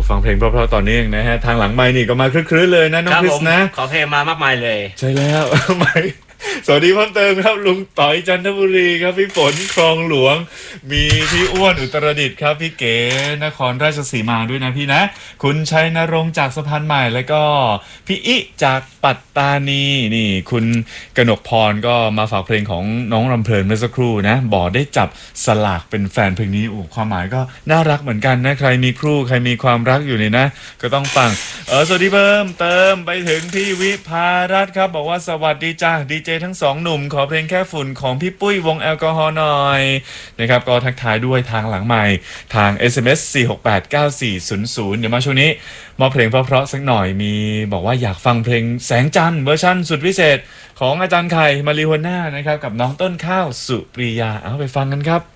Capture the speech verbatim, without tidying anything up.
ฟังเพลงเพราะๆต่อเนื่องนะฮะทางหลังไมค์นี่ก็มาคลึ้นๆเลยนะน้องคริสนะขอเพลงมามากมายเลยใช่แล้วไมค์สวัสดีเพิ่มเติมครับลุงต่อยจันทบุรีครับพี่ฝนคลองหลวงมีพี่อ้วนอุตรดิตถ์ครับพี่เก๋นครราชสีมาด้วยนะพี่นะคุณชัยนรงค์จากสะพานใหม่แล้วก็พี่อิจากปัตตานีนี่คุณกนกพรก็มาฝากเพลงของน้องรำเพลินเมื่อสักครู่นะบอกได้จับสลากเป็นแฟนเพลงนี้โอ้ความหมายก็น่ารักเหมือนกันนะใครมีครูใครมีความรักอยู่เนี่ยนะก็ต้องฟังเออสวัสดีเพิ่มเติมไปถึงพี่วิภารัตน์ครับบอกว่าสวัสดีจ้าดีเจทั้งสองหนุ่มขอเพลงแค่ฝุ่นของพี่ปุ้ยวงแอลกอฮอล์หน่อยนะครับก็ทักทายด้วยทางหลังใหม่ทาง เอส เอ็ม เอส สี่ หก แปด เก้า สี่ ศูนย์ ศูนย์เดี๋ยวมาช่วงนี้มอบเพลงเพราะๆสักหน่อยมีบอกว่าอยากฟังเพลงแสงจันทร์เวอร์ชั่นสุดพิเศษของอาจารย์ไข่มาริโฮน่านะครับกับน้องต้นข้าวสุปรียาเอาไปฟังกันครับ